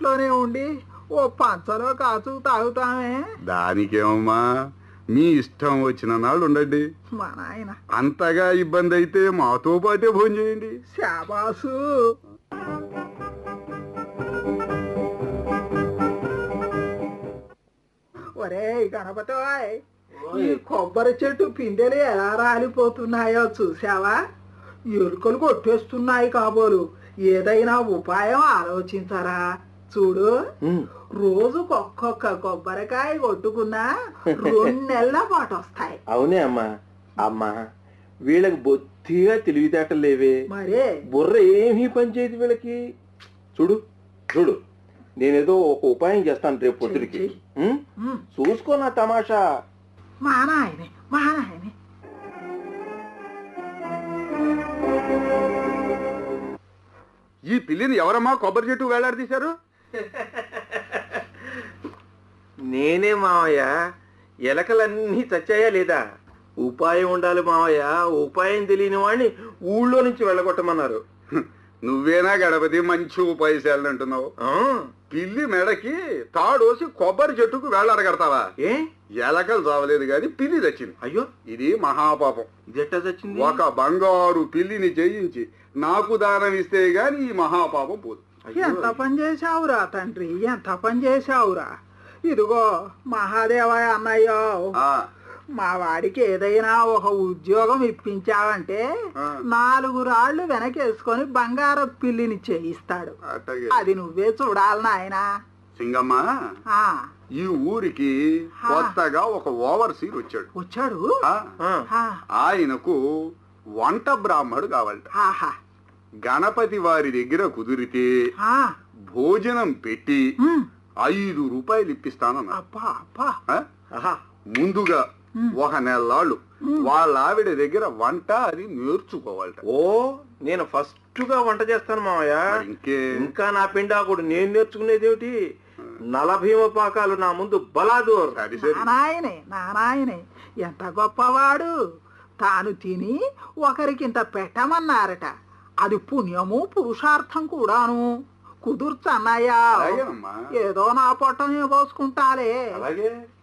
ఇంట్లోనే ఉండి ఓ పంచలో కాచు తాగుతామే. దానికేమమ్మా, మీ ఇష్టం వచ్చిన నాళ్ళు ఉండండి. మా నాయన అంతగా ఇబ్బంది అయితే మాతో పాటే భోజనం చేయండి. శాబాసు. ఒరే గణపతి, ఈ కొబ్బరి చెట్టు పిందెలు ఎలా రాలిపోతున్నాయో చూసావా? ఎలుకలు కొట్టేస్తున్నాయి కాబోలు. ఏదైనా ఉపాయం ఆలోచించరా? చూడు, రోజుకొక్కొక్క కొబ్బరికాయ కొట్టుకున్నా 2 నెలల పాటు వస్తాయి. అవునే అమ్మా. అమ్మా, వీళ్ళకి బొత్తిగా తెలివితేటలు లేవే. మరే బుర్ర ఏమీ పనిచేయదు వీళ్ళకి. చూడు చూడు, నేనేదో ఒక ఉపాయం చేస్తాను రేపు పొద్దుడికి. చూసుకో నా తమాషా. మా నాయనే, మా నాయనే. ఈ పిల్లిని ఎవరమ్మా కొబ్బరి చెట్టు వేలాడదీశారు? నేనే మావయ్య. ఎలకలన్నీ చచ్చాయా లేదా? ఉపాయం ఉండాలి మావయ్య. ఉపాయం తెలియని వాడిని ఊళ్ళో నుంచి వెళ్ళగొట్టమన్నారు. నువ్వేనా గణపతి మంచి ఉపాయశాలని అంటున్నావు? పిల్లి మెడకి తాడోసి కొబ్బరి చెట్టుకు వేలాడగడతావా? ఏ ఎలకలు చావలేదు గాని పిల్లి తెచ్చింది. అయ్యో, ఇది మహాపాపం. ఇదెట్టా చచ్చింది? ఒక బంగారు పిల్లిని చేయించి నాకు దానం ఇస్తే గాని ఈ మహాపాపం పోదు. ఎంత పని చేశావురా తండ్రి, ఎంత పని చేశావురా. ఇదిగో మహాదేవయ్య అన్నయ్యో, మా వాడికి ఏదైనా ఒక ఉద్యోగం ఇప్పించావంటే 4 రాళ్లు వెనకేసుకొని బంగారు పిల్లిని చేయిస్తాడు. అది నువ్వే చూడాలి నాయనా. సింగమ్మ, ఈ ఊరికి కొత్తగా ఒక ఓవర్సీర్ వచ్చాడు. ఆయనకు వంట బ్రాహ్మడు కావాలట. గణపతి వారి దగ్గర కుదిరితే భోజనం పెట్టి 5 రూపాయలు ఇప్పిస్తానన్నా. ముందుగా 1 నెలలాళ్ళు వాళ్ళ ఆవిడ దగ్గర వంట అది నేర్చుకోవాలట. ఓ, నేను ఫస్ట్ గా వంట చేస్తాను మావయ్య. ఇంకా నా పిండాకుడు నేను నేర్చుకునేదేమిటి? 40 పాకాలు నా ముందు బలాదూర్. నాయనే ఎంత గొప్పవాడు. తాను తిని ఒకరికింత పెట్టమన్నారట. అది పుణ్యము పురుషార్థం కూడాను. కుదుర్చన్నయ్యా, ఏదో నా పొట్టనే పోసుకుంటాలే. అలాగే.